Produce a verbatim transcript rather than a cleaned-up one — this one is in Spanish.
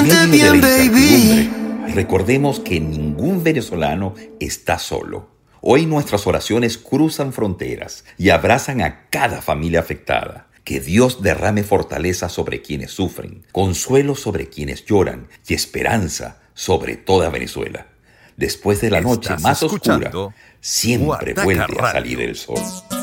En medio de la incertidumbre, recordemos que ningún venezolano está solo. Hoy nuestras oraciones cruzan fronteras y abrazan a cada familia afectada. Que Dios derrame fortaleza sobre quienes sufren, consuelo sobre quienes lloran y esperanza sobre toda Venezuela. Después de la noche más oscura, siempre vuelve a salir el sol.